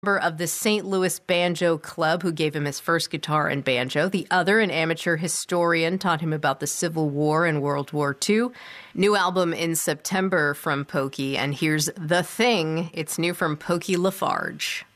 member of the St. Louis Banjo Club who gave him his first guitar and banjo. The other, an amateur historian, taught him about the Civil War and World War II. New album in September from Pokey, and here's The Thing. It's new from Pokey LaFarge.